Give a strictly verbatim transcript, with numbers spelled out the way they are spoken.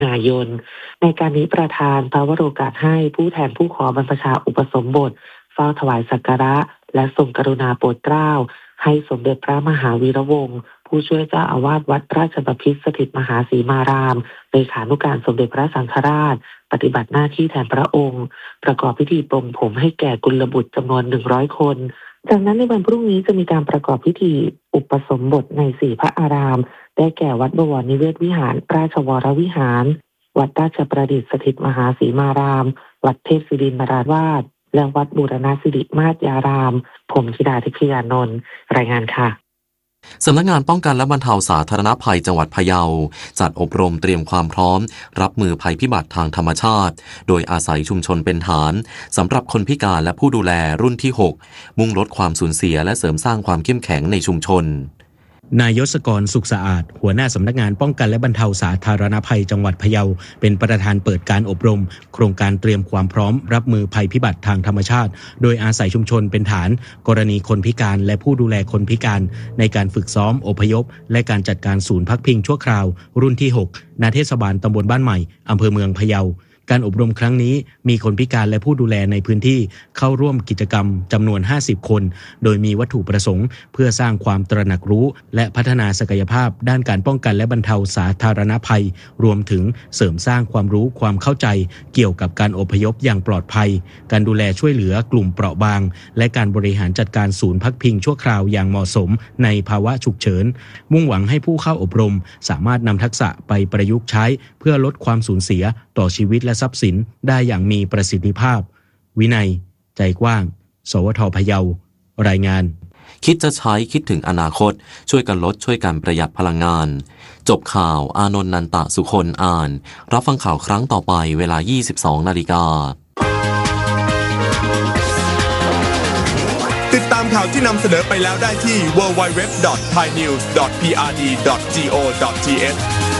นายนในการนี้ประธานพระวโรกาสให้ผู้แทนผู้ขอบรรพชาอุปสมบทเฝ้าถวายสักการะและทรงกรุณาโปรดเกล้าให้สมเด็จพระมหาวีระวงศ์ผู้ช่วยเจ้าอาวาสวัดราชบพิตรสถิตมหาสีมารามเลขานุการสมเด็จพระสังฆราชปฏิบัติหน้าที่แทนพระองค์ประกอบพิธีปลงผมให้แก่กุลบุตรจำนวนหนึ่งร้อยคนจากนั้นในวันพรุ่งนี้จะมีการประกอบพิธีอุปสมบทในสี่พระอารามได้แก่วัดบวรนิเวศวิหารราชวรวิหารวัดราชประดิษฐ์สถิตมหาสีมารามวัดเทพศิรินทราวาสและวัดบูรณสิริมาศยารามผมธิดาทิพยานนท์รายงานค่ะสำนักงานป้องกันและบรรเทาสาธารณภัยจังหวัดพะเยาจัดอบรมเตรียมความพร้อมรับมือภัยพิบัติทางธรรมชาติโดยอาศัยชุมชนเป็นฐานสำหรับคนพิการและผู้ดูแลรุ่นที่หกมุ่งลดความสูญเสียและเสริมสร้างความเข้มแข็งในชุมชนนายยศกรสุขสะอาดหัวหน้าสำนักงานป้องกันและบรรเทาสาธารณภัยจังหวัดพะเยาเป็นประธานเปิดการอบรมโครงการเตรียมความพร้อมรับมือภัยพิบัติทางธรรมชาติโดยอาศัยชุมชนเป็นฐานกรณีคนพิการและผู้ดูแลคนพิการในการฝึกซ้อมอพยพและการจัดการศูนย์พักพิงชั่วคราวรุ่นที่หกณเทศบาลตำบลบ้านใหม่อำเภอเมืองพะเยาการอบรมครั้งนี้มีคนพิการและผู้ดูแลในพื้นที่เข้าร่วมกิจกรรมจำนวนห้าสิบคนโดยมีวัตถุประสงค์เพื่อสร้างความตระหนักรู้และพัฒนาศักยภาพด้านการป้องกันและบรรเทาสาธารณภัยรวมถึงเสริมสร้างความรู้ความเข้าใจเกี่ยวกับการอพยพอย่างปลอดภัยการดูแลช่วยเหลือกลุ่มเปราะบางและการบริหารจัดการศูนย์พักพิงชั่วคราวอย่างเหมาะสมในภาวะฉุกเฉินมุ่งหวังให้ผู้เข้าอบรมสามารถนำทักษะไปประยุกต์ใช้เพื่อลดความสูญเสียต่อชีวิตและทรัพย์สินได้อย่างมีประสิทธิภาพวินัยใจกว้างสวทพะเยารายงานคิดจะใช้คิดถึงอนาคตช่วยกันลดช่วยกันประหยัดพลังงานจบข่าวอานนท์นันตะสุคนอ่านรับฟังข่าวครั้งต่อไปเวลา ยี่สิบสองนาฬิกาติดตามข่าวที่นำเสนอไปแล้วได้ที่ ดับเบิลยู ดับเบิลยู ดับเบิลยู ดอท ไทยนิวส์ ดอท พี อาร์ ดี ดอท จี โอ ดอท ที เอช